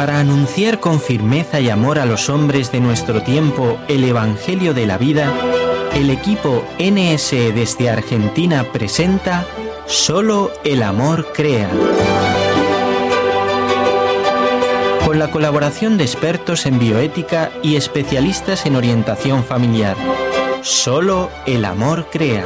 Para anunciar con firmeza y amor a los hombres de nuestro tiempo el Evangelio de la vida, el equipo NSE desde Argentina presenta Solo el amor crea. Con la colaboración de expertos en bioética y especialistas en orientación familiar. Solo el amor crea.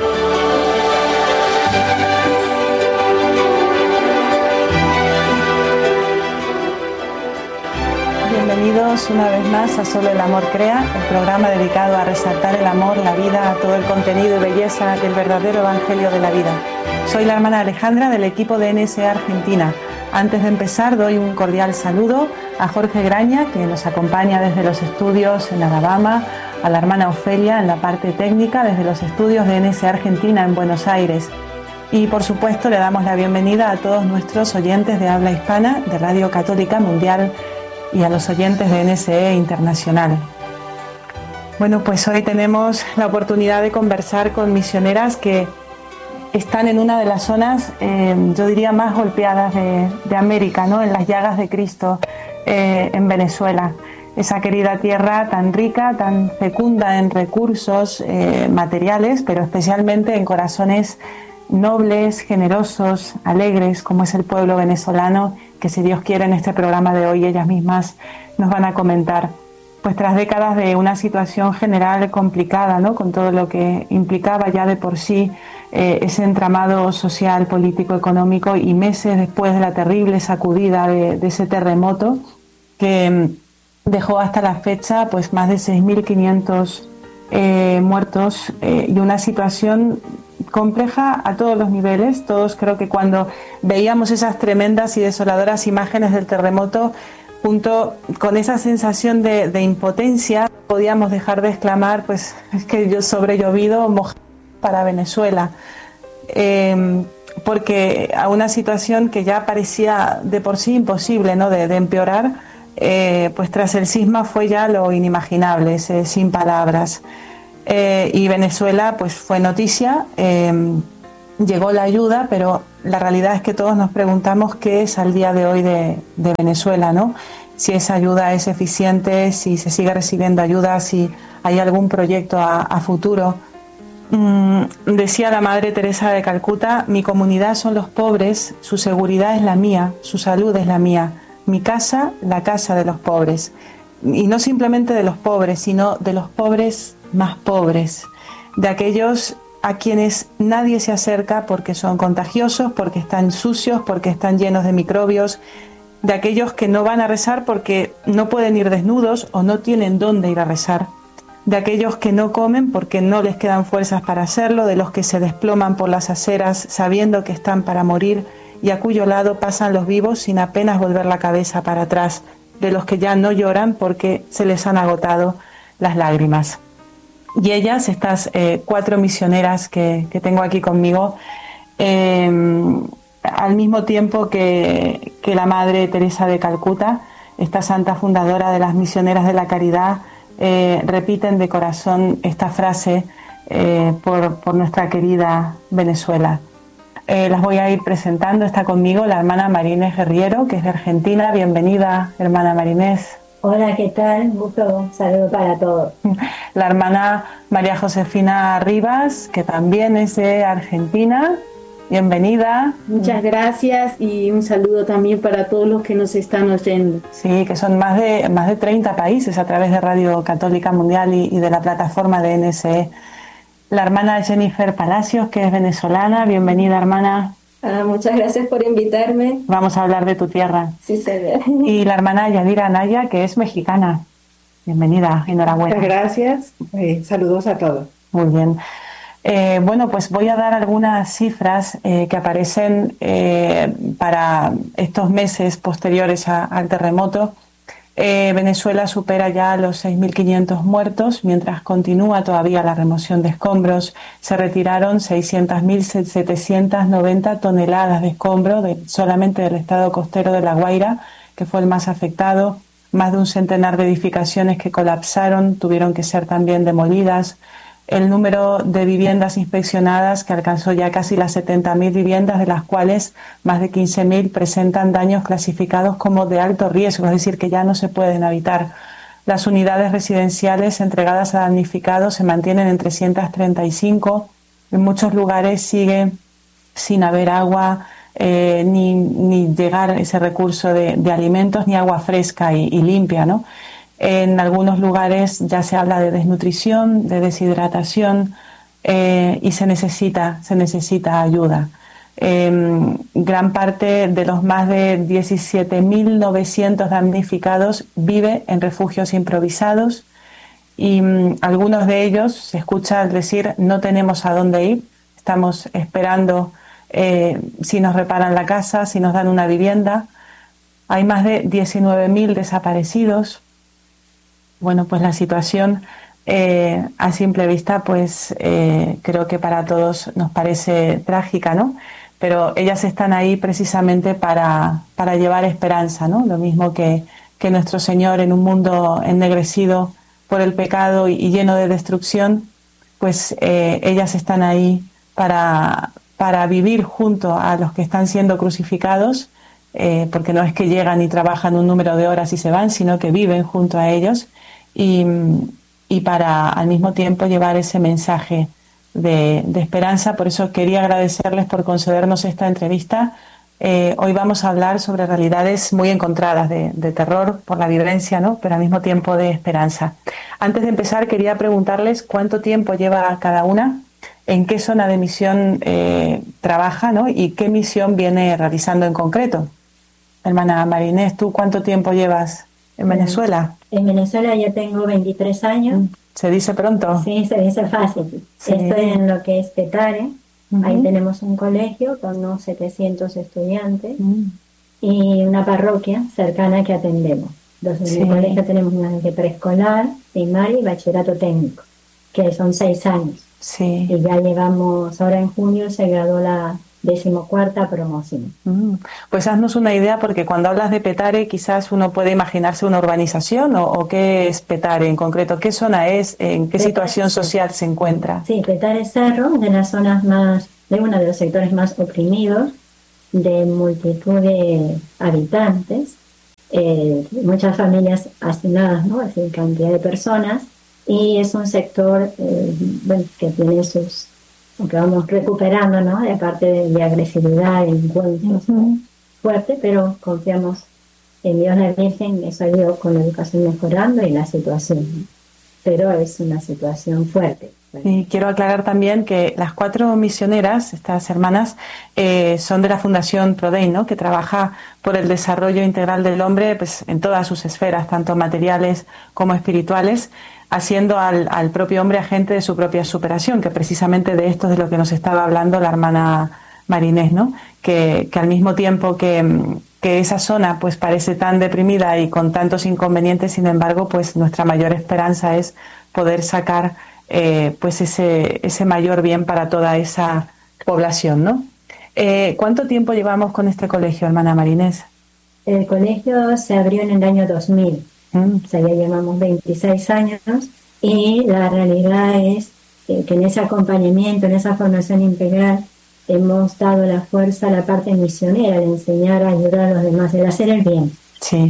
Bienvenidos una vez más a Solo el amor crea, el programa dedicado a resaltar el amor, la vida, todo el contenido y belleza del verdadero Evangelio de la vida. Soy la hermana Alejandra del equipo de NSE Argentina. Antes de empezar doy un cordial saludo a Jorge Graña, que nos acompaña desde los estudios en Alabama, a la hermana Ofelia en la parte técnica desde los estudios de NSE Argentina en Buenos Aires. Y por supuesto le damos la bienvenida a todos nuestros oyentes de habla hispana de Radio Católica Mundial y a los oyentes de NSE Internacional. Bueno, pues hoy tenemos la oportunidad de conversar con misioneras que están en una de las zonas, yo diría, más golpeadas de América, ¿no? En las llagas de Cristo, en Venezuela. Esa querida tierra tan rica, tan fecunda en recursos materiales, pero especialmente en corazones nobles, generosos, alegres, como es el pueblo venezolano, que si Dios quiere en este programa de hoy ellas mismas nos van a comentar. Pues tras décadas de una situación general complicada, ¿no? Con todo lo que implicaba ya de por sí ese entramado social, político, económico, y meses después de la terrible sacudida de ese terremoto que dejó hasta la fecha pues más de 6.500 muertos y una situación compleja a todos los niveles. Todos creo que cuando veíamos esas tremendas y desoladoras imágenes del terremoto, junto con esa sensación de impotencia, podíamos dejar de exclamar, pues es que yo sobrellovido mojado para Venezuela, porque a una situación que ya parecía de por sí imposible, ¿no? de empeorar, pues tras el sisma fue ya lo inimaginable, sin palabras. Y Venezuela pues fue noticia, llegó la ayuda, pero la realidad es que todos nos preguntamos qué es al día de hoy de Venezuela, ¿no? Si esa ayuda es eficiente, si se sigue recibiendo ayuda, si hay algún proyecto a futuro. Decía la Madre Teresa de Calcuta: mi comunidad son los pobres, su seguridad es la mía, su salud es la mía, mi casa, la casa de los pobres. Y no simplemente de los pobres, sino de los pobres más pobres, de aquellos a quienes nadie se acerca porque son contagiosos, porque están sucios, porque están llenos de microbios, de aquellos que no van a rezar porque no pueden ir desnudos o no tienen dónde ir a rezar, de aquellos que no comen porque no les quedan fuerzas para hacerlo, de los que se desploman por las aceras sabiendo que están para morir y a cuyo lado pasan los vivos sin apenas volver la cabeza para atrás, de los que ya no lloran porque se les han agotado las lágrimas. Y ellas, estas 4 misioneras que tengo aquí conmigo, al mismo tiempo que la Madre Teresa de Calcuta, esta santa fundadora de las Misioneras de la Caridad, repiten de corazón esta frase por nuestra querida Venezuela. Las voy a ir presentando. Está conmigo la hermana Marinés Guerriero, que es de Argentina. Bienvenida, hermana Marinés. Hola, ¿qué tal? Un gusto, un saludo para todos. La hermana María Josefina Rivas, que también es de Argentina. Bienvenida. Muchas gracias y un saludo también para todos los que nos están oyendo. Sí, que son más de 30 países a través de Radio Católica Mundial y de la plataforma de NSE. La hermana Jennifer Palacios, que es venezolana. Bienvenida, hermana. Muchas gracias por invitarme. Vamos a hablar de tu tierra. Sí, se ve. Y la hermana Yadira Anaya, que es mexicana. Bienvenida, enhorabuena. Muchas gracias. Saludos a todos. Muy bien. Bueno, pues voy a dar algunas cifras que aparecen para estos meses posteriores al terremoto. Venezuela supera ya los 6.500 muertos, mientras continúa todavía la remoción de escombros. Se retiraron 600.790 toneladas de escombro solamente del estado costero de La Guaira, que fue el más afectado. Más de un centenar de edificaciones que colapsaron, tuvieron que ser también demolidas. el número de viviendas inspeccionadas, que alcanzó ya casi las 70.000 viviendas, de las cuales más de 15.000 presentan daños clasificados como de alto riesgo, es decir, que ya no se pueden habitar. Las unidades residenciales entregadas a damnificados se mantienen en 335. En muchos lugares sigue sin haber agua, ni llegar ese recurso de alimentos, ni agua fresca y limpia, ¿no? En algunos lugares ya se habla de desnutrición, de deshidratación, y se necesita ayuda. Gran parte de los más de 17.900 damnificados vive en refugios improvisados, y algunos de ellos se escucha decir: no tenemos a dónde ir, estamos esperando si nos reparan la casa, si nos dan una vivienda. Hay más de 19.000 desaparecidos. Bueno, pues la situación a simple vista, pues creo que para todos nos parece trágica, ¿no? Pero ellas están ahí precisamente para llevar esperanza, ¿no? Lo mismo que nuestro Señor, en un mundo ennegrecido por el pecado y lleno de destrucción, pues ellas están ahí para vivir junto a los que están siendo crucificados, porque no es que llegan y trabajan un número de horas y se van, sino que viven junto a ellos, y para al mismo tiempo llevar ese mensaje de esperanza. Por eso quería agradecerles por concedernos esta entrevista. Hoy vamos a hablar sobre realidades muy encontradas, de terror por la violencia, ¿no? Pero al mismo tiempo de esperanza. Antes de empezar, quería preguntarles cuánto tiempo lleva cada una, en qué zona de misión trabaja, ¿no? Y qué misión viene realizando en concreto. Hermana Marinés, ¿tú cuánto tiempo llevas en Venezuela? En Venezuela ya tengo 23 años. ¿Se dice pronto? Sí, se dice fácil. Sí. Estoy en lo que es Petare. Ahí tenemos un colegio con unos 700 estudiantes y una parroquia cercana que atendemos. Entonces, en el colegio tenemos una de preescolar, primaria y bachillerato técnico, que son 6 años. Sí. Y ya llevamos, ahora en junio se graduó la 14ª promoción. Pues haznos una idea, porque cuando hablas de Petare quizás uno puede imaginarse una urbanización, o qué es Petare en concreto, qué zona es, en qué Petare, situación social se encuentra. Sí, Petare Cerro, de las zonas más, de uno de los sectores más oprimidos, de multitud de habitantes, muchas familias hacinadas, ¿no? Así, cantidad de personas, y es un sector bueno, que tiene sus, aunque vamos recuperando, ¿no? De parte de agresividad, delincuencia fuerte, pero confiamos en Dios, la Virgen. Eso ha ido con la educación mejorando y la situación, pero es una situación fuerte. Y quiero aclarar también que las 4 misioneras, estas hermanas, son de la Fundación Prodei, ¿no? Que trabaja por el desarrollo integral del hombre, pues en todas sus esferas, tanto materiales como espirituales, haciendo al propio hombre agente de su propia superación, que precisamente de esto es de lo que nos estaba hablando la hermana Marinés, ¿no? Que al mismo tiempo que esa zona pues parece tan deprimida y con tantos inconvenientes, sin embargo, pues nuestra mayor esperanza es poder sacar pues ese mayor bien para toda esa población, ¿no? ¿Cuánto tiempo llevamos con este colegio, hermana Marinés? El colegio se abrió en el año 2000. O sea, ya llevamos 26 años, y la realidad es que en ese acompañamiento, en esa formación integral, hemos dado la fuerza a la parte misionera, de enseñar a ayudar a los demás, el hacer el bien. Sí.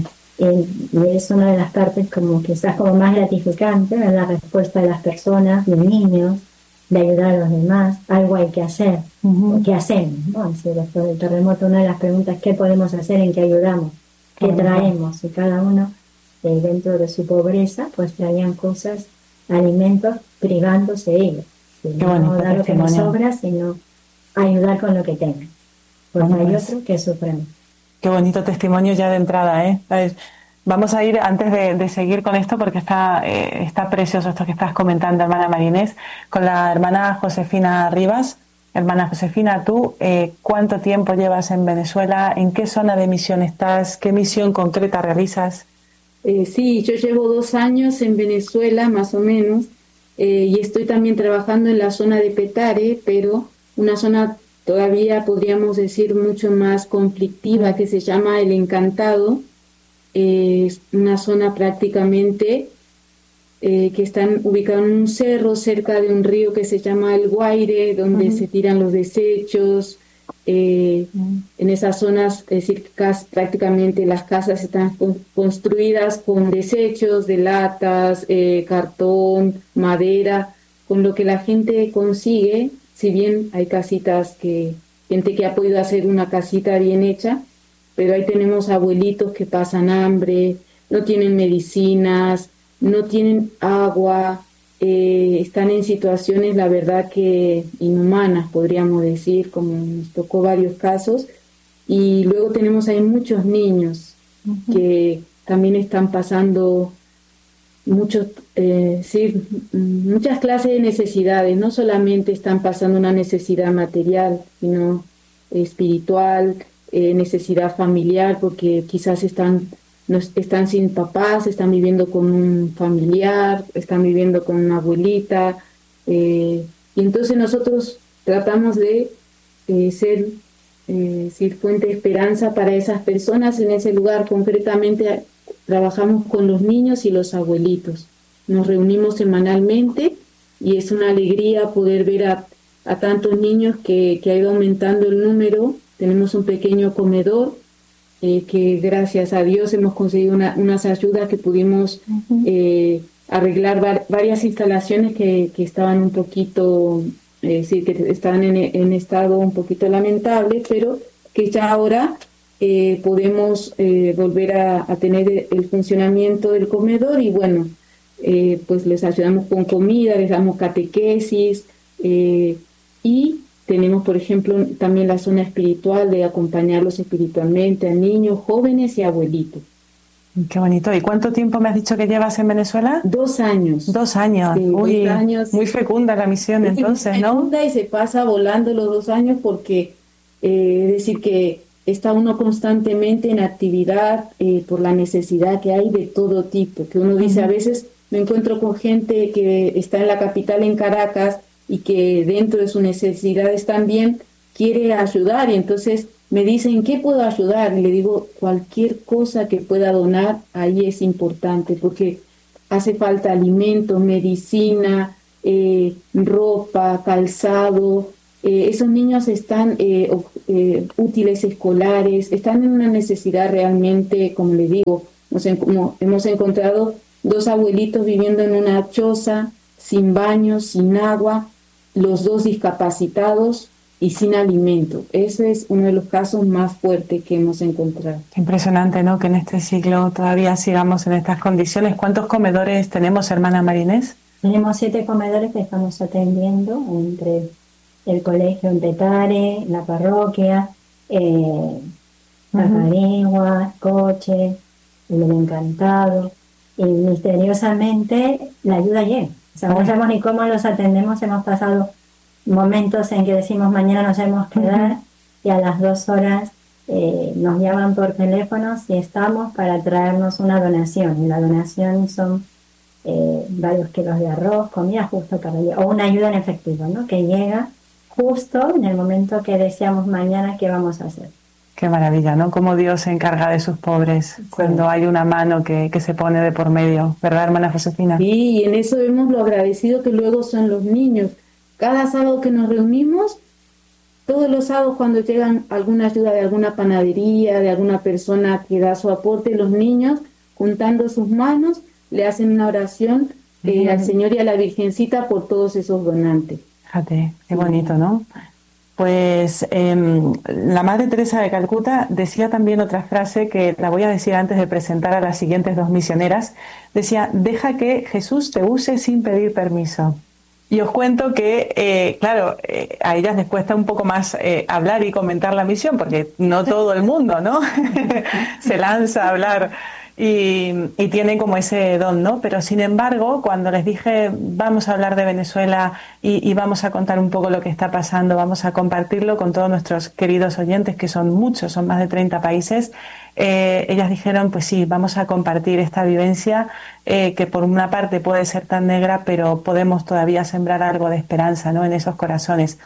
Y es una de las partes como quizás como más gratificante, ¿no? La respuesta de las personas, de niños, de ayudar a los demás. Algo hay que hacer, ¿qué hacemos? ¿No? Así, después del terremoto, una de las preguntas: ¿qué podemos hacer? ¿En qué ayudamos? ¿Qué traemos? Y cada uno, dentro de su pobreza, pues traían cosas, alimentos, privándose ellos. No dar lo que nos sobra, sino ayudar con lo que tengan. Porque hay otros que sufren. Qué bonito testimonio ya de entrada, ¿eh? Vamos a ir, antes de seguir con esto, porque está precioso esto que estás comentando, hermana Marinés, con la hermana Josefina Rivas. Hermana Josefina, ¿tú cuánto tiempo llevas en Venezuela? ¿En qué zona de misión estás? ¿Qué misión concreta realizas? Sí, yo llevo 2 años en Venezuela, más o menos, y estoy también trabajando en la zona de Petare, pero una zona todavía podríamos decir mucho más conflictiva, que se llama El Encantado. Es una zona prácticamente que están ubicados en un cerro cerca de un río que se llama El Guaire, donde se tiran los desechos. En esas zonas, es decir, prácticamente las casas están construidas con desechos de latas, cartón, madera, con lo que la gente consigue. Si bien hay casitas gente que ha podido hacer una casita bien hecha, pero ahí tenemos abuelitos que pasan hambre, no tienen medicinas, no tienen agua, están en situaciones, la verdad, que inhumanas, podríamos decir, como nos tocó varios casos. Y luego tenemos ahí muchos niños que también están pasando muchas clases de necesidades. No solamente están pasando una necesidad material, sino espiritual, necesidad familiar, porque quizás están sin papás, están viviendo con un familiar, están viviendo con una abuelita, y entonces nosotros tratamos de ser fuente de esperanza para esas personas en ese lugar. Concretamente trabajamos con los niños y los abuelitos, nos reunimos semanalmente y es una alegría poder ver a tantos niños que ha ido aumentando el número. Tenemos un pequeño comedor que gracias a Dios hemos conseguido unas ayudas que pudimos arreglar varias instalaciones que estaban un poquito, que estaban en estado un poquito lamentable, pero que ya ahora podemos volver a tener el funcionamiento del comedor. Y bueno, pues les ayudamos con comida, les damos catequesis, y tenemos, por ejemplo, también la zona espiritual de acompañarlos espiritualmente a niños, jóvenes y abuelitos. Qué bonito. ¿Y cuánto tiempo me has dicho que llevas en Venezuela? 2 años. 2 años. Sí, Uy, 2 años. Muy fecunda la misión, entonces, ¿no? Fecunda, y se pasa volando los 2 años porque, es decir, que está uno constantemente en actividad por la necesidad que hay de todo tipo. Que uno dice, a veces me encuentro con gente que está en la capital, en Caracas, y que dentro de sus necesidades también quiere ayudar, y entonces me dicen, ¿qué puedo ayudar? Y le digo, cualquier cosa que pueda donar, ahí es importante, porque hace falta alimento, medicina, ropa, calzado. Esos niños están útiles escolares, están en una necesidad realmente, como le digo, hemos encontrado 2 abuelitos viviendo en una choza, sin baño, sin agua, los 2 discapacitados y sin alimento. Ese es uno de los casos más fuertes que hemos encontrado. Impresionante, ¿no?, que en este siglo todavía sigamos en estas condiciones. ¿Cuántos comedores tenemos, hermana Marinés? Tenemos 7 comedores que estamos atendiendo entre el colegio en Petare, la parroquia, Tacarigua, Coche, el del Encantado, y misteriosamente la ayuda llega. O sea, no sabemos ni cómo los atendemos. Hemos pasado momentos en que decimos mañana nos debemos quedar, y a las 2 horas nos llaman por teléfono si estamos para traernos una donación. Y la donación son varios kilos de arroz, comida justo para el día, o una ayuda en efectivo, ¿no?, que llega justo en el momento que deseamos mañana qué vamos a hacer. Qué maravilla, ¿no? Cómo Dios se encarga de sus pobres cuando hay una mano que se pone de por medio, ¿verdad, hermana Josefina? Sí, y en eso vemos lo agradecido que luego son los niños. Cada sábado que nos reunimos, todos los sábados cuando llegan alguna ayuda de alguna panadería, de alguna persona que da su aporte, los niños, juntando sus manos, le hacen una oración al Señor y a la Virgencita por todos esos donantes. Fíjate, qué bonito, ¿no? Pues la Madre Teresa de Calcuta decía también otra frase que la voy a decir antes de presentar a las siguientes 2 misioneras. Decía, deja que Jesús te use sin pedir permiso. Y os cuento que, claro, a ellas les cuesta un poco más hablar y comentar la misión, porque no todo el mundo, ¿no? se lanza a hablar y tienen como ese don, ¿no? Pero sin embargo, cuando les dije vamos a hablar de Venezuela y vamos a contar un poco lo que está pasando, vamos a compartirlo con todos nuestros queridos oyentes, que son muchos, son más de 30 países, ellas dijeron, pues sí, vamos a compartir esta vivencia que por una parte puede ser tan negra, pero podemos todavía sembrar algo de esperanza, ¿no?, en esos corazones.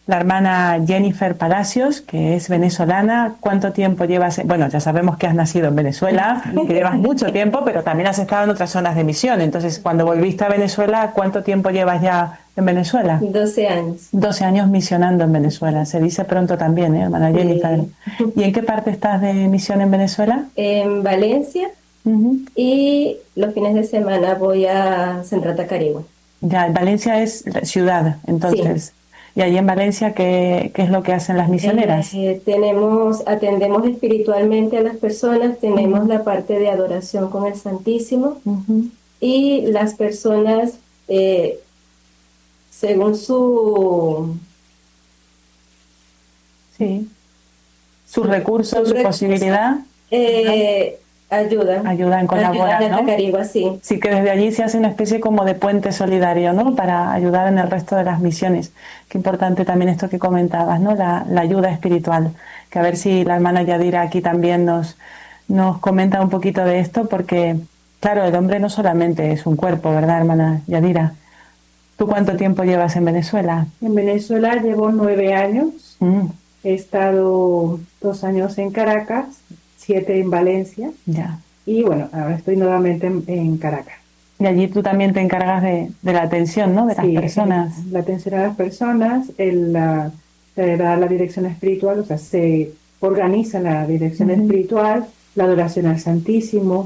la hermana Jennifer Palacios, que es venezolana. ¿Cuánto tiempo llevas? Bueno, ya sabemos que has nacido en Venezuela, que llevas mucho tiempo, pero también has estado en otras zonas de misión. Entonces, cuando volviste a Venezuela, ¿cuánto tiempo llevas ya en Venezuela? 12 años. 12 años misionando en Venezuela. Se dice pronto también, hermana Jennifer. ¿Y en qué parte estás de misión en Venezuela? En Valencia. Y los fines de semana voy a Central Tacarigua. Ya, Valencia es la ciudad, entonces. Sí. ¿Y allí en Valencia qué es lo que hacen las misioneras? Atendemos espiritualmente a las personas, tenemos la parte de adoración con el Santísimo, y las personas, según sus recursos, su posibilidad, ayudan, colaboran, ¿no? Tacarigua, sí. Sí, que desde allí se hace una especie como de puente solidario, ¿no? Para ayudar en el resto de las misiones. Qué importante también esto que comentabas, ¿no? La ayuda espiritual. Que a ver si la hermana Yadira aquí también nos comenta un poquito de esto, porque, claro, el hombre no solamente es un cuerpo, ¿verdad, hermana Yadira? ¿Tú cuánto tiempo llevas en Venezuela? En Venezuela llevo 9 años. He estado 2 años en Caracas, 7 en Valencia. Ya. Y bueno, ahora estoy nuevamente en Caracas. Y allí tú también te encargas de la atención, ¿no? De las personas. La atención a las personas, la dirección espiritual, o sea, se organiza la dirección espiritual, la adoración al Santísimo.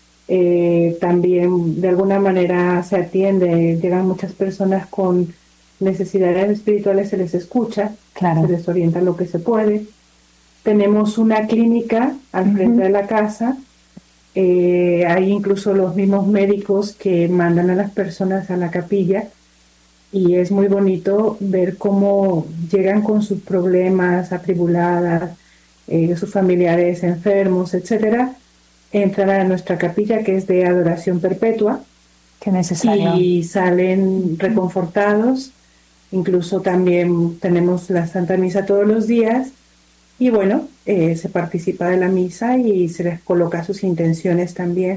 También de alguna manera se atiende, llegan muchas personas con necesidades espirituales, se les escucha, se les orienta lo que se puede. Tenemos una clínica al frente de la casa. Hay incluso los mismos médicos que mandan a las personas a la capilla, y es muy bonito ver cómo llegan con sus problemas, atribuladas, sus familiares enfermos, etcétera, entran a nuestra capilla, que es de adoración perpetua. Qué necesario. Y salen reconfortados. Incluso también tenemos la Santa Misa todos los días. Y bueno, se participa de la misa y se les coloca sus intenciones también,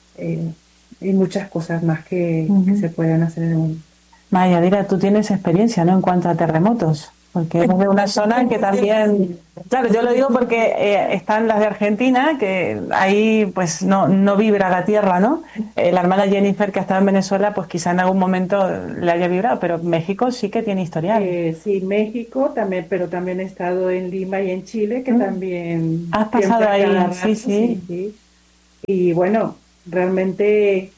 y muchas cosas más que se pueden hacer en el mundo. Maya, Yadira, tú tienes experiencia, ¿no?, en cuanto a terremotos, porque es de una zona que también, claro, yo lo digo porque están las de Argentina, que ahí pues no vibra la tierra, ¿no? La hermana Jennifer, que ha estado en Venezuela, pues quizá en algún momento le haya vibrado, pero México sí que tiene historial. Sí, México también, pero también he estado en Lima y en Chile, que también... Has pasado ahí, sí. Y bueno, realmente...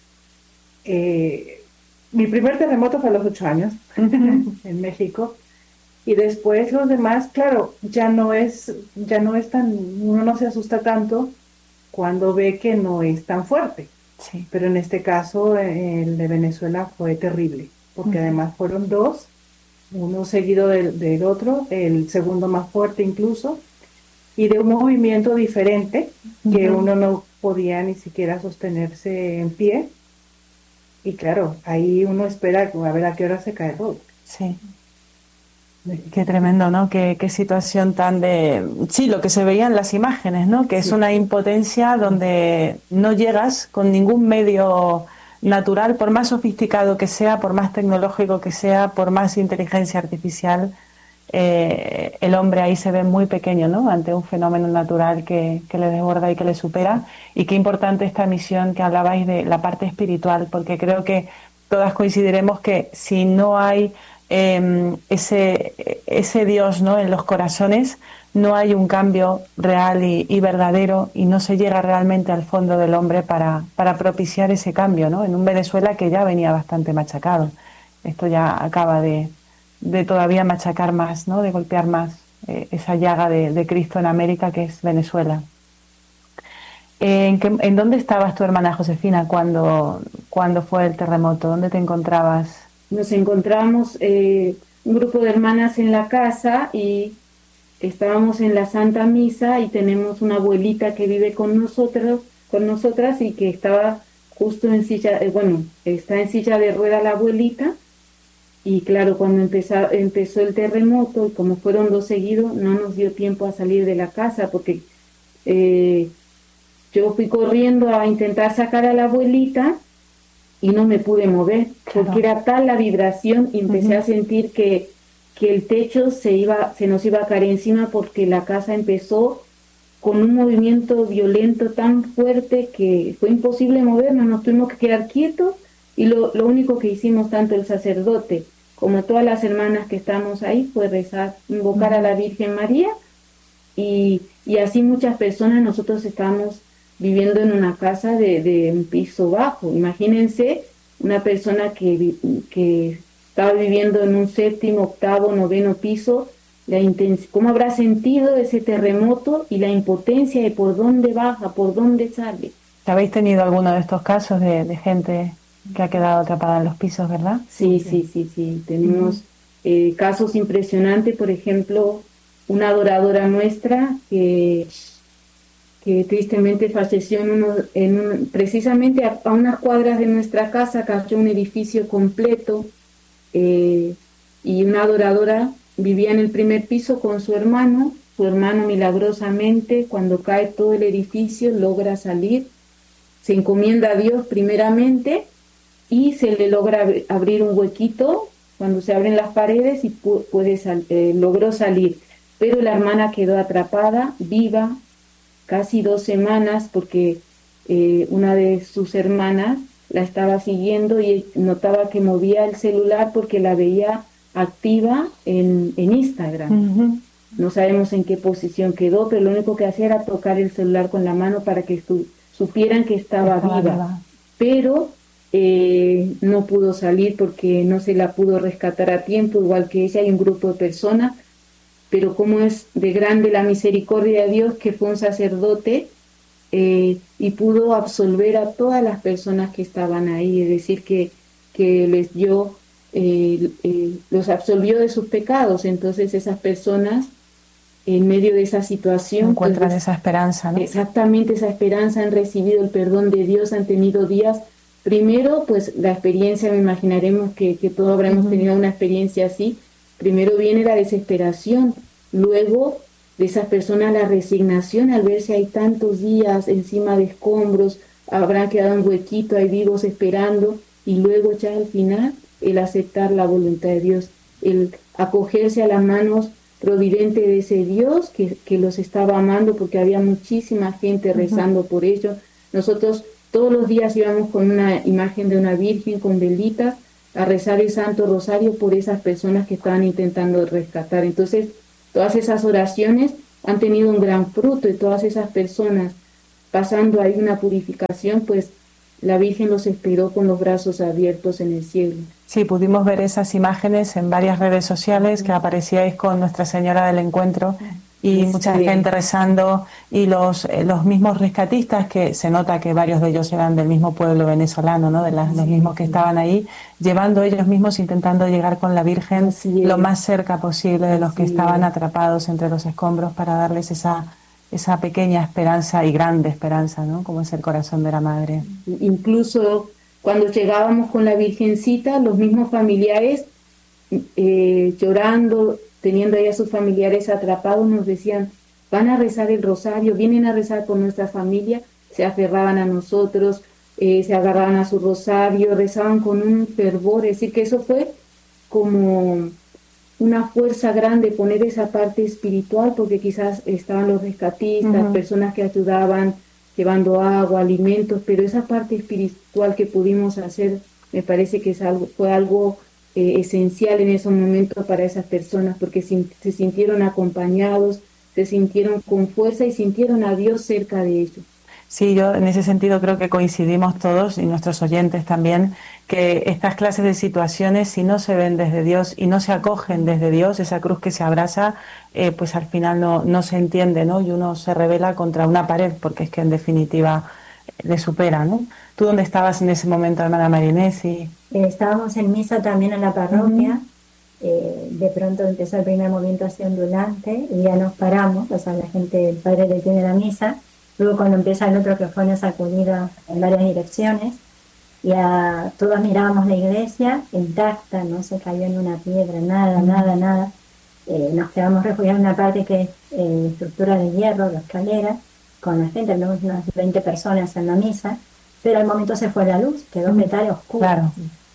mi primer terremoto fue a los 8 años en México, y después los demás, claro, ya no es tan, uno no se asusta tanto cuando ve que no es tan fuerte. Sí. Pero en este caso el de Venezuela fue terrible, porque además fueron 2, uno seguido del otro, el segundo más fuerte incluso, y de un movimiento diferente, que uno no podía ni siquiera sostenerse en pie. Y claro, ahí uno espera a ver a qué hora se cae todo. Sí. Qué tremendo, ¿no? Qué situación tan de... Sí, lo que se veía en las imágenes, ¿no? Que es una impotencia donde no llegas con ningún medio natural, por más sofisticado que sea, por más tecnológico que sea, por más inteligencia artificial, el hombre ahí se ve muy pequeño, ¿no?, ante un fenómeno natural que le desborda y que le supera. Y qué importante esta misión que hablabais de la parte espiritual, porque creo que todas coincidiremos que si no hay ese Dios, ¿no?, en los corazones, no hay un cambio real y verdadero, y no se llega realmente al fondo del hombre para propiciar ese cambio, ¿no?, en un Venezuela que ya venía bastante machacado. Esto ya acaba de todavía machacar más, ¿no?, de golpear más esa llaga de Cristo en América, que es Venezuela. ¿En dónde estabas tu hermana Josefina cuando fue el terremoto? ¿Dónde te encontrabas? Nos encontramos un grupo de hermanas en la casa, y estábamos en la Santa Misa, y tenemos una abuelita que vive con nosotras, y que estaba justo en silla, está en silla de rueda la abuelita. Y claro, cuando empezó el terremoto, y como fueron 2 seguidos, no nos dio tiempo a salir de la casa, porque yo fui corriendo a intentar sacar a la abuelita y no me pude mover, porque era tal la vibración, y empecé a sentir que que el techo se nos iba a caer encima porque la casa empezó con un movimiento violento tan fuerte que fue imposible movernos, nos tuvimos que quedar quietos y lo único que hicimos tanto el sacerdote como todas las hermanas que estamos ahí fue rezar, invocar a la Virgen María y así muchas personas. Nosotros estamos viviendo en una casa de un piso bajo. Imagínense una persona que estaba viviendo en un 7º, 8º, 9º piso, cómo habrá sentido ese terremoto y la impotencia de por dónde baja, por dónde sale. ¿Habéis tenido alguno de estos casos de gente que ha quedado atrapada en los pisos, verdad? Sí. Tenemos casos impresionantes, por ejemplo, una adoradora nuestra que tristemente falleció precisamente a unas cuadras de nuestra casa, cayó un edificio completo y una adoradora vivía en el primer piso con su hermano milagrosamente, cuando cae todo el edificio, logra salir, se encomienda a Dios primeramente y se le logra abrir un huequito cuando se abren las paredes y logró salir. Pero la hermana quedó atrapada, viva, casi 2 semanas, porque una de sus hermanas la estaba siguiendo y notaba que movía el celular porque la veía activa en Instagram. No sabemos en qué posición quedó, pero lo único que hacía era tocar el celular con la mano para que supieran que estaba viva. Pero no pudo salir porque no se la pudo rescatar a tiempo, igual que ella y un grupo de personas. Pero como es de grande la misericordia de Dios, que fue un sacerdote y pudo absolver a todas las personas que estaban ahí, es decir, que les dio, los absolvió de sus pecados. Entonces esas personas, en medio de esa situación, encuentran esa esperanza, ¿no? Exactamente, esa esperanza, han recibido el perdón de Dios, han tenido días. Primero, pues la experiencia, me imaginaremos que todos habremos tenido una experiencia así. Primero viene la desesperación, luego de esas personas la resignación al ver si hay tantos días encima de escombros, habrán quedado un huequito ahí vivos esperando, y luego ya al final el aceptar la voluntad de Dios, el acogerse a las manos providentes de ese Dios que los estaba amando, porque había muchísima gente rezando por ellos. Nosotros todos los días íbamos con una imagen de una virgen con velitas a rezar el Santo Rosario por esas personas que estaban intentando rescatar. Entonces, todas esas oraciones han tenido un gran fruto, y todas esas personas pasando ahí una purificación, pues la Virgen los esperó con los brazos abiertos en el cielo. Sí, pudimos ver esas imágenes en varias redes sociales que aparecíais con Nuestra Señora del Encuentro y mucha gente rezando, y los mismos rescatistas, que se nota que varios de ellos eran del mismo pueblo venezolano, ¿no? Los mismos que estaban ahí, llevando ellos mismos, intentando llegar con la Virgen lo más cerca posible de los que estaban atrapados entre los escombros, para darles esa pequeña esperanza y grande esperanza, ¿no? Como es el corazón de la Madre. Incluso cuando llegábamos con la Virgencita, los mismos familiares llorando, teniendo ahí a sus familiares atrapados, nos decían: van a rezar el rosario, vienen a rezar por nuestra familia. Se aferraban a nosotros, se agarraban a su rosario, rezaban con un fervor. Es decir, que eso fue como una fuerza grande, poner esa parte espiritual, porque quizás estaban los rescatistas, personas que ayudaban llevando agua, alimentos, pero esa parte espiritual que pudimos hacer, me parece que fue algo esencial en esos momentos para esas personas, porque se sintieron acompañados, se sintieron con fuerza y sintieron a Dios cerca de ellos. Sí, yo en ese sentido creo que coincidimos todos, y nuestros oyentes también, que estas clases de situaciones, si no se ven desde Dios y no se acogen desde Dios, esa cruz que se abraza, pues al final no se entiende, ¿no? Y uno se revela contra una pared, porque es que en definitiva le supera, ¿no? ¿Tú dónde estabas en ese momento, hermana María Inés? Estábamos en misa también en la parroquia. De pronto empezó el primer movimiento así ondulante y ya nos paramos, o sea, la gente, el padre detiene la misa. Luego cuando empieza el otro, que fue una sacudida en varias direcciones, ya todos mirábamos la iglesia intacta, no se cayó en una piedra, nada. Nos quedamos refugiados en una parte que es estructura de hierro, la escalera, con la gente, tenemos unas 20 personas en la misa, pero al momento se fue la luz, quedó metal oscuro. Claro.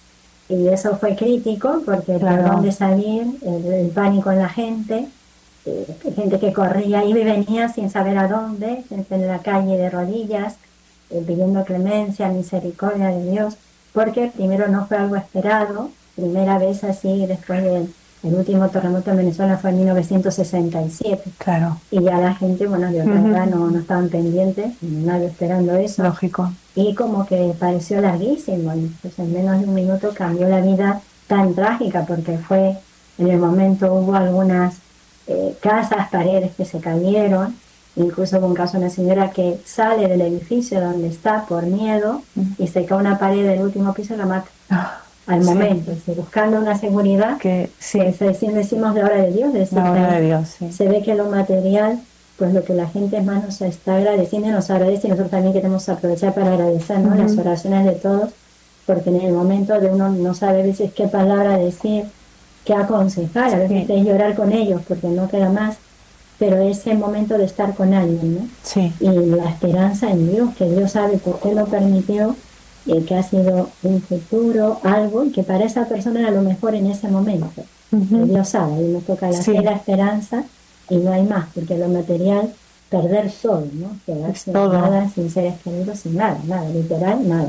Y eso fue crítico porque por dónde salir, el pánico en la gente, gente que corría, iba y venía sin saber a dónde, gente en la calle de rodillas, pidiendo clemencia, misericordia de Dios, porque primero no fue algo esperado, primera vez así después del último terremoto en Venezuela fue en 1967. Claro. Y ya la gente, bueno, de otra edad no estaban pendientes, nadie esperando eso. Lógico. Y como que pareció larguísimo, y pues en menos de un minuto cambió la vida tan trágica, porque fue, en el momento hubo algunas casas, paredes que se cayeron, incluso hubo un caso de una señora que sale del edificio donde está por miedo y se cae una pared del último piso y la mata. Al momento, buscando una seguridad que decimos la obra de Dios, se ve que lo material, pues lo que la gente más nos está agradeciendo, nos agradece, y nosotros también queremos aprovechar para agradecer, ¿no? Las oraciones de todos, porque en el momento de uno no sabe a veces qué palabra decir, qué aconsejar, a veces es llorar con ellos porque no queda más, pero ese momento de estar con alguien, ¿no? Y la esperanza en Dios, que Dios sabe por qué lo permitió, que ha sido un futuro, algo, y que para esa persona era lo mejor en ese momento. Dios sabe, y nos toca la fe, la esperanza, y no hay más, porque lo material, perder todo, ¿no? Quedarse sin nada, sin seres queridos, sin nada, literal, nada.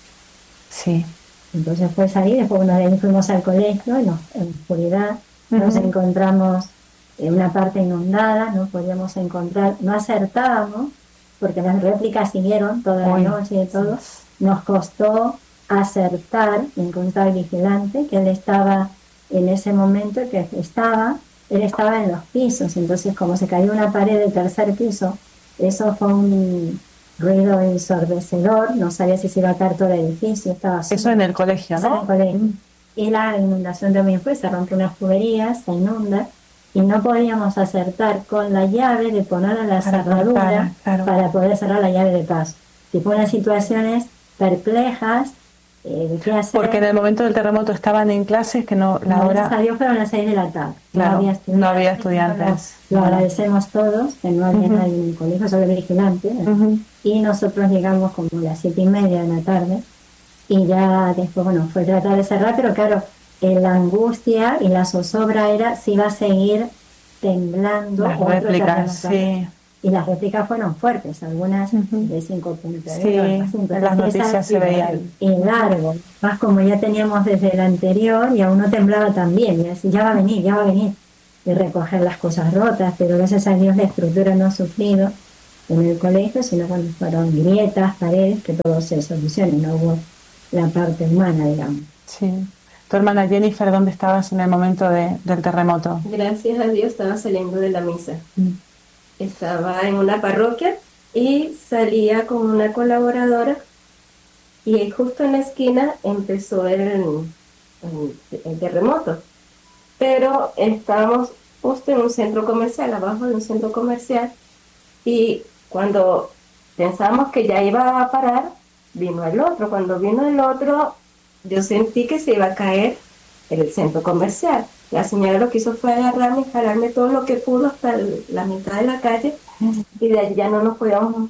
Entonces fue salir, después una vez fuimos al colegio, en oscuridad, nos encontramos en una parte inundada, no podíamos encontrar, no acertábamos, porque las réplicas siguieron toda la noche y todo. Nos costó acertar, encontrar al vigilante, que él estaba en ese momento, él estaba en los pisos, entonces como se cayó una pared del tercer piso, eso fue un ruido ensordecedor, no sabía si se iba a caer todo el edificio, estaba solo. Eso en el colegio, ¿no? En el colegio. Y la inundación también fue, se rompió unas tuberías, se inunda, y no podíamos acertar con la llave de poner a la cerradura para poder cerrar la llave de paso. Si fue unas situaciones perplejas, ¿qué hacer? Porque en el momento del terremoto estaban en clases que no, la hora... Salió fueron las 6 de la tarde. No había estudiantes. Lo agradecemos todos, que no había nadie en el colegio, solo el vigilante. Y nosotros llegamos como a las 7:30 de la tarde. Y ya después, fue tratar de cerrar, pero claro, la angustia y la zozobra era si iba a seguir temblando. Las réplicas, y las réplicas fueron fuertes, algunas de 5 puntos. En las noticias se veían. Y largo, más como ya teníamos desde el anterior y aún no temblaba tan bien, y así ya va a venir, y recoger las cosas rotas, pero gracias a Dios la estructura no ha sufrido en el colegio, sino cuando fueron grietas, paredes, que todo se solucione, no hubo la parte humana, digamos. Tu hermana Jennifer, ¿dónde estabas en el momento del terremoto? Gracias a Dios estaba saliendo de la misa. Estaba en una parroquia y salía con una colaboradora y justo en la esquina empezó el terremoto. Pero estábamos justo en un centro comercial, abajo de un centro comercial, y cuando pensábamos que ya iba a parar, vino el otro. Cuando vino el otro, yo sentí que se iba a caer el centro comercial. La señora lo que hizo fue agarrarme y jalarme todo lo que pudo hasta la mitad de la calle, y de allí ya no nos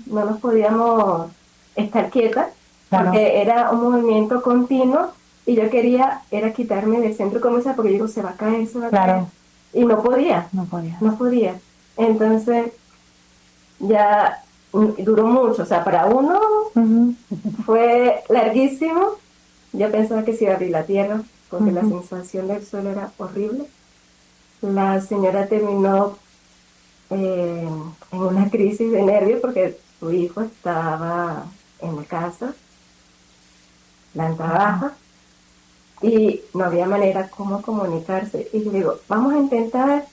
podíamos estar quietas, porque era un movimiento continuo, y yo quería quitarme del centro comercial, porque digo, se va a caer. Y no podía. Entonces, ya duró mucho, o sea, para uno fue larguísimo. Yo pensaba que se iba a abrir la tierra, porque la sensación del suelo era horrible. La señora terminó en una crisis de nervios porque su hijo estaba en la casa, planta baja, y no había manera como comunicarse. Y le digo, vamos a intentar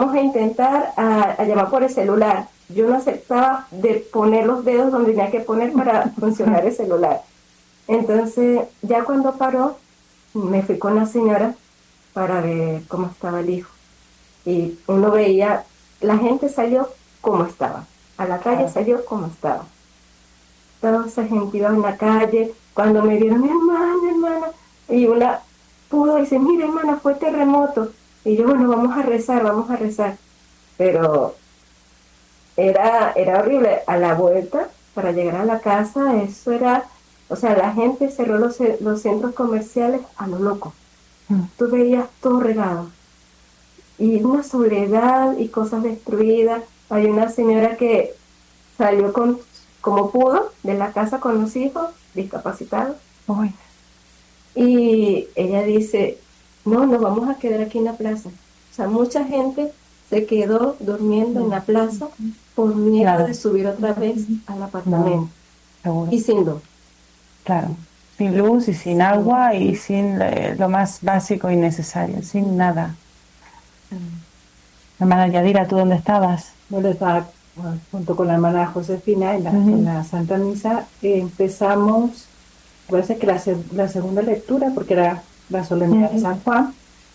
a llamar por el celular. Yo no aceptaba de poner los dedos donde tenía que poner para funcionar el celular. Entonces, ya cuando paró, me fui con la señora para ver cómo estaba el hijo. Y uno veía, la gente salió como estaba, a la calle salió como estaba. Toda esa gente iba en la calle, cuando me vieron, hermana, y una pudo decir, mira hermana, fue terremoto. Y yo, bueno, vamos a rezar. Pero era horrible. A la vuelta, para llegar a la casa, eso era... O sea, la gente cerró los centros comerciales a lo loco. Tú veías todo regado. Y una soledad y cosas destruidas. Hay una señora que salió como pudo de la casa con los hijos discapacitados. Uy. Y ella dice, no, nos vamos a quedar aquí en la plaza. O sea, mucha gente se quedó durmiendo en la plaza por miedo de subir otra vez al apartamento. Seguro. Y sin luz. Claro, sin luz y sin agua y sin lo más básico y necesario, sin nada. Hermana Yadira, ¿tú dónde estabas? Yo estaba junto con la hermana Josefina en la Santa Misa. Empezamos, parece que la segunda lectura, porque era la solemnidad de San Juan.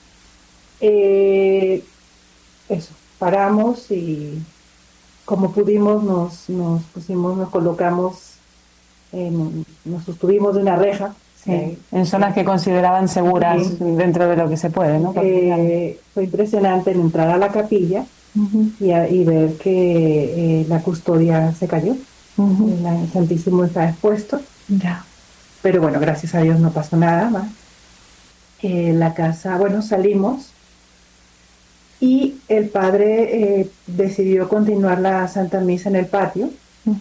Eso, paramos y como pudimos nos pusimos, nos colocamos, nos sostuvimos de una reja. En zonas que consideraban seguras dentro de lo que se puede, ¿no? Fue impresionante el entrar a la capilla y ver que la custodia se cayó. El Santísimo está expuesto. Ya. Pero bueno, gracias a Dios no pasó nada más. La casa, bueno, salimos y el padre decidió continuar la Santa Misa en el patio.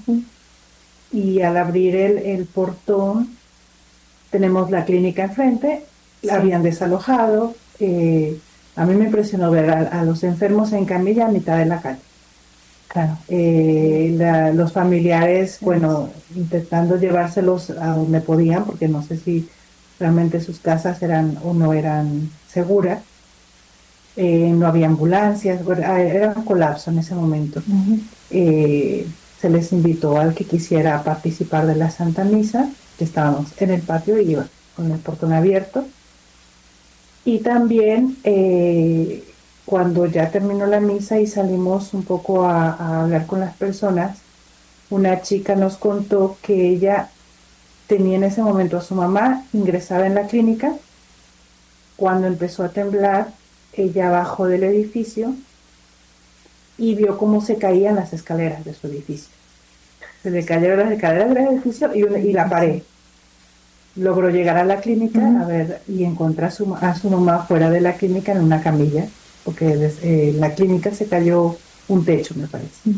Y al abrir el portón, tenemos la clínica enfrente, la habían desalojado. A mí me impresionó ver a los enfermos en camilla a mitad de la calle. Claro. Los familiares, bueno, intentando llevárselos a donde podían, porque no sé si realmente sus casas eran o no eran seguras. No había ambulancias, era un colapso en ese momento. Se les invitó al que quisiera participar de la Santa Misa, que estábamos en el patio y iba con el portón abierto. Y también cuando ya terminó la misa y salimos un poco a hablar con las personas, una chica nos contó que ella tenía en ese momento a su mamá ingresada en la clínica. Cuando empezó a temblar, ella bajó del edificio y vio cómo se caían las escaleras de su edificio. Se le cayeron las escaleras del edificio y la pared. Logró llegar a la clínica a ver y encontrar a su mamá fuera de la clínica en una camilla, porque la clínica se cayó un techo, me parece.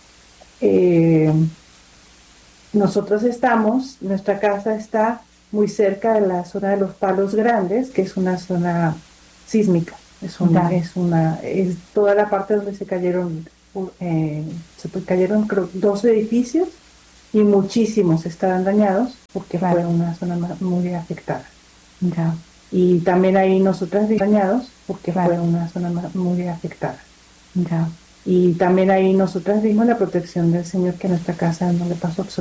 Nosotros nuestra casa está muy cerca de la zona de los Palos Grandes, que es una zona sísmica. Es toda la parte donde se cayeron creo 2 edificios y muchísimos estaban dañados porque fue una zona muy afectada. Ya. Y también ahí nosotras dañados porque fue una zona muy afectada. Ya. Y también ahí nosotras vimos la protección del Señor, que a nuestra casa no le pasó absolutamente